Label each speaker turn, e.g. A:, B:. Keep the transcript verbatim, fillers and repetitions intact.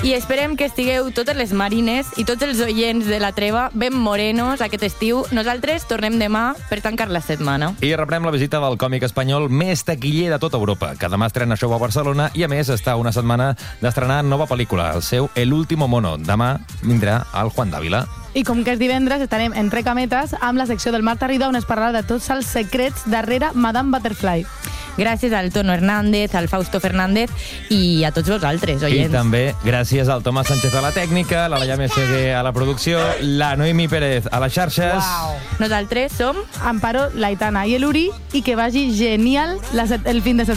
A: I esperem que estigueu totes les marines i tots els oients de la treva ben morenos aquest estiu. Nosaltres tornem demà per tancar la setmana.
B: I reprenem la visita del còmic espanyol més taquiller de tota Europa, que demà estrena show a Barcelona i, a més, està una setmana d'estrenar nova pel·lícula, el seu El último mono. Demà vindrà el Juan Dávila.
C: I com que és divendres, estarem entre cametes amb la secció del Marta Rida, on es parlarà de tots els secrets darrere Madame Butterfly.
A: Gràcies al Tono Hernández, al Fausto Fernández i a tots vosaltres, oients.
B: I també gràcies al Tomàs Sánchez a la tècnica, la Laia Meseguer a la producció, la Noemi Pérez a les xarxes.
C: Wow.
A: Nosaltres som
C: Amparo, l'Aitana i l'Uri, i que vagi genial la set- el fin de setmana.